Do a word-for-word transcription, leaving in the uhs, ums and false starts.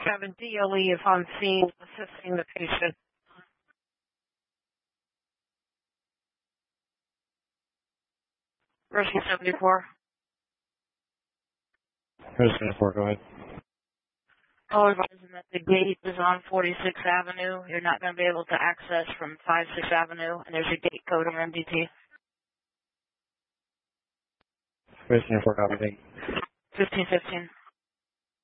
seven D L E if I'm seeing, assisting the patient. Person seventy-four. Person seventy-four, go ahead. I'll advise them that the gate is on forty-sixth Avenue. You're not going to be able to access from fifty-sixth Avenue, and there's a gate code on M D T. Person seventy-four, copy. fifteen fifteen.